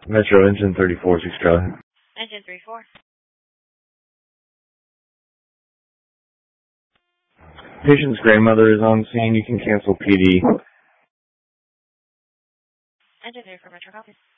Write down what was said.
Metro Engine 34, 6 Charlie. Engine 34. Patient's grandmother is on scene. You can cancel PD. Engine 34, Metro copy.